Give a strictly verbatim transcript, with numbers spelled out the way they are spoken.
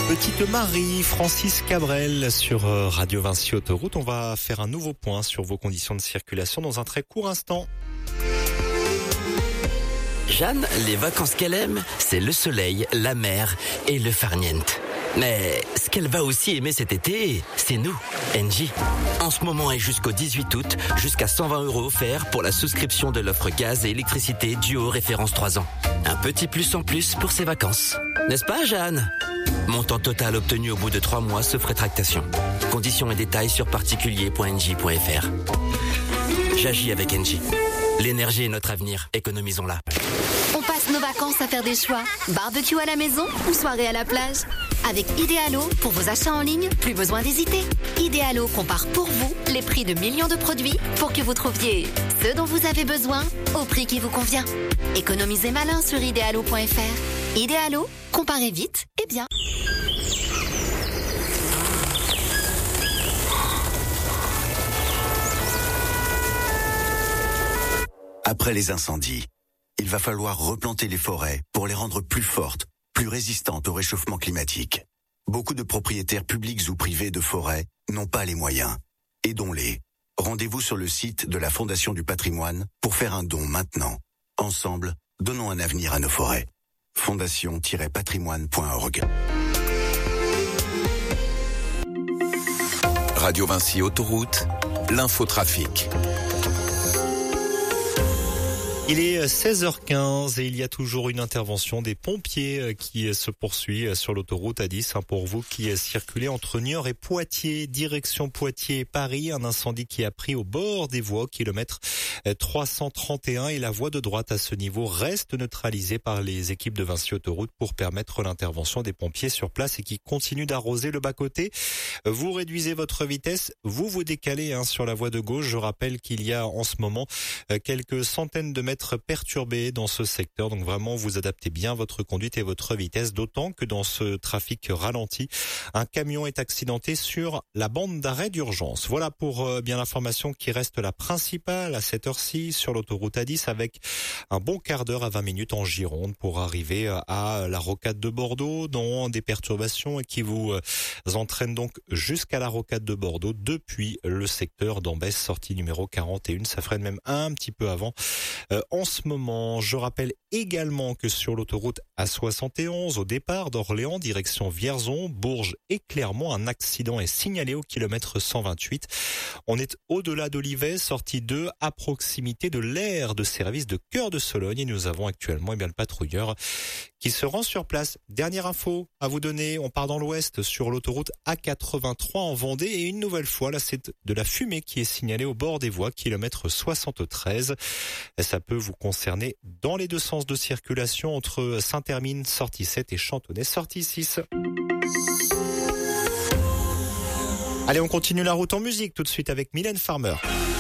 Petite Marie, Francis Cabrel sur Radio Vinci Autoroute. On va faire un nouveau point sur vos conditions de circulation dans un très court instant. Jeanne, les vacances qu'elle aime, c'est le soleil, la mer et le farniente. Mais ce qu'elle va aussi aimer cet été, c'est nous, Engie. En ce moment et jusqu'au dix-huit août, jusqu'à cent vingt euros offerts pour la souscription de l'offre gaz et électricité Duo référence trois ans. Un petit plus en plus pour ses vacances. N'est-ce pas, Jeanne ? Montant total obtenu au bout de trois mois sauf rétractation. Conditions et détails sur particulier point engie point f r. J'agis avec Engie. L'énergie est notre avenir, économisons-la. On passe nos vacances à faire des choix. Barbecue à la maison ou soirée à la plage. Avec Idealo, pour vos achats en ligne, plus besoin d'hésiter. Idealo compare pour vous les prix de millions de produits pour que vous trouviez ce dont vous avez besoin au prix qui vous convient. Économisez malin sur idealo point f r. Idealo, comparez vite et bien. Après les incendies, il va falloir replanter les forêts pour les rendre plus fortes, plus résistantes au réchauffement climatique. Beaucoup de propriétaires publics ou privés de forêts n'ont pas les moyens. Aidons-les. Rendez-vous sur le site de la Fondation du Patrimoine pour faire un don maintenant. Ensemble, donnons un avenir à nos forêts. fondation tiret patrimoine point org. Radio Vinci Autoroute, l'infotrafic. Il est seize heures quinze et il y a toujours une intervention des pompiers qui se poursuit sur l'autoroute A dix. Pour vous qui circulez entre Niort et Poitiers, direction Poitiers-Paris, un incendie qui a pris au bord des voies, kilomètre trois cent trente et un, et la voie de droite à ce niveau reste neutralisée par les équipes de Vinci Autoroute pour permettre l'intervention des pompiers sur place et qui continuent d'arroser le bas-côté. Vous réduisez votre vitesse, vous vous décalez hein, sur la voie de gauche. Je rappelle qu'il y a en ce moment quelques centaines de mètres perturbé dans ce secteur, donc vraiment vous adaptez bien votre conduite et votre vitesse, d'autant que dans ce trafic ralenti, un camion est accidenté sur la bande d'arrêt d'urgence. Voilà pour euh, bien l'information qui reste la principale à cette heure-ci sur l'autoroute A dix, avec un bon quart d'heure à vingt minutes en Gironde pour arriver à la rocade de Bordeaux, dans des perturbations qui vous euh, entraînent donc jusqu'à la rocade de Bordeaux depuis le secteur d'Ambès, sortie numéro quarante et un. Ça freine même un petit peu avant. Euh, En ce moment, je rappelle également que sur l'autoroute A soixante et onze, au départ d'Orléans, direction Vierzon, Bourges et Clermont, un accident est signalé au kilomètre cent vingt-huit. On est au-delà d'Olivet, sortie deux, à proximité de l'aire de service de Cœur de Sologne, et nous avons actuellement eh bien, le patrouilleur qui se rend sur place. Dernière info à vous donner, on part dans l'ouest sur l'autoroute A quatre-vingt-trois en Vendée, et une nouvelle fois, là c'est de la fumée qui est signalée au bord des voies, kilomètre soixante-treize. Ça peut vous concerner dans les deux sens de circulation entre Saint-Hermine, sortie sept, et Chantonnay, sortie six. Allez, on continue la route en musique tout de suite avec Mylène Farmer.